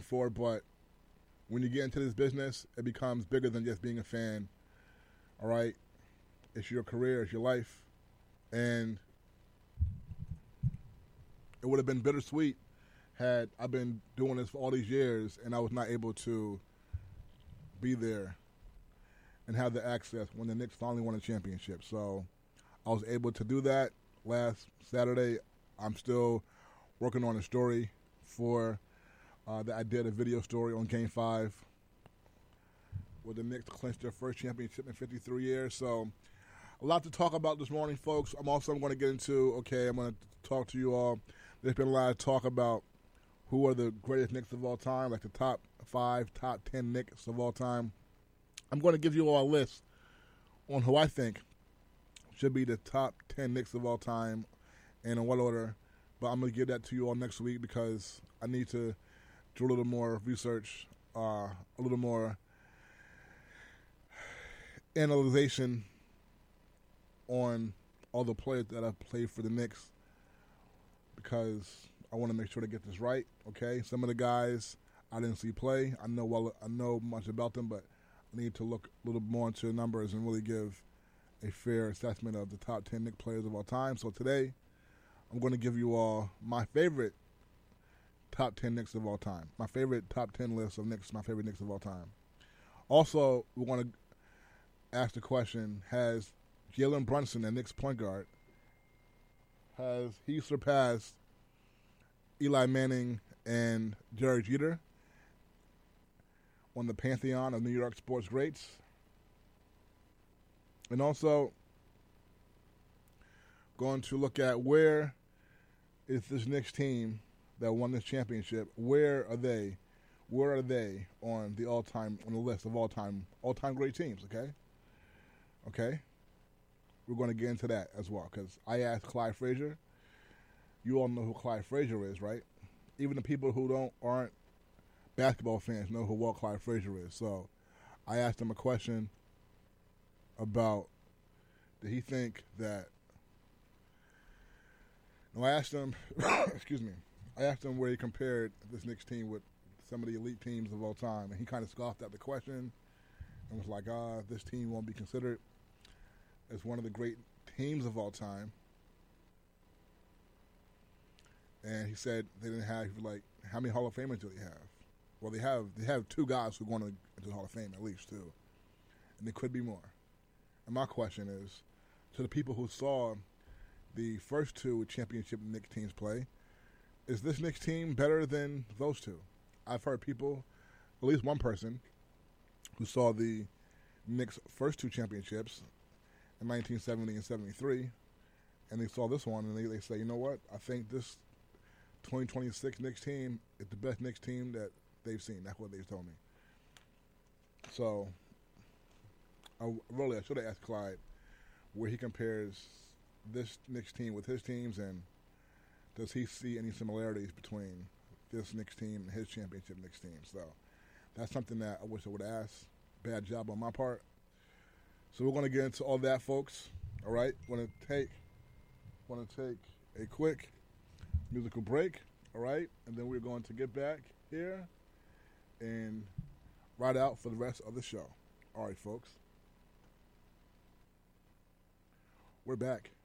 before, but when you get into this business, it becomes bigger than just being a fan. All right? It's your career, it's your life. And it would have been bittersweet had I been doing this for all these years and I was not able to be there and have the access when the Knicks finally won a championship. So I was able to do that last Saturday. I'm still working on a story for that. I did a video story on Game 5 where the Knicks clinched their first championship in 53 years. So a lot to talk about this morning, folks. I'm going to get into, I'm going to talk to you all. There's been a lot of talk about who are the greatest Knicks of all time, like the top 5, top 10 Knicks of all time. I'm going to give you all a list on who I think should be the top 10 Knicks of all time and in what order. But I'm going to give that to you all next week because I need to do a little more research, a little more analyzation on all the players that have played for the Knicks because I want to make sure to get this right, okay? Some of the guys I didn't see play. I know much about them, but I need to look a little more into the numbers and really give a fair assessment of the top 10 Knicks players of all time. So today, I'm going to give you all my favorite top 10 Knicks of all time. My favorite top 10 list of Knicks, my favorite Knicks of all time. Also, we want to ask the question, has Jalen Brunson, the Knicks point guard, has he surpassed Eli Manning and Jerry Jeter on the pantheon of New York sports greats? And also going to look at where is this Knicks team that won this championship, where are they on the list of all-time great teams, okay? We're going to get into that as well because I asked Clyde Frazier. You all know who Clyde Frazier is, right? Even the people who aren't basketball fans know who Walt Clyde Frazier is. So I asked him a question about did he think that I asked him I asked him where he compared this Knicks team with some of the elite teams of all time, and he kind of scoffed at the question and was like, this team won't be considered as one of the great teams of all time. And he said they didn't have, how many Hall of Famers do they have? Well, they have 2 guys who are going into the Hall of Fame, at least 2. And there could be more. And my question is, to the people who saw the first 2 championship Knicks teams play, is this Knicks team better than those 2? I've heard people, at least one person, who saw the Knicks' first 2 championships in 1970 and 73, and they saw this one, and they say, you know what? I think this 2026 Knicks team is the best Knicks team that they've seen. That's what they've told me. So, I should have asked Clyde where he compares this Knicks team with his teams, and does he see any similarities between this Knicks team and his championship Knicks team? So, that's something that I wish I would have asked. Bad job on my part. So we're going to get into all that, folks. All right? Want to take a quick musical break. All right? And then we're going to get back here and ride out for the rest of the show. All right, folks. We're back.